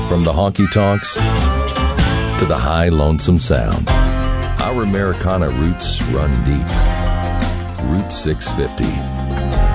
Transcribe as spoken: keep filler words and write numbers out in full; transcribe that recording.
From the honky-tonks to the high lonesome sound, our Americana roots run deep. Route six fifty.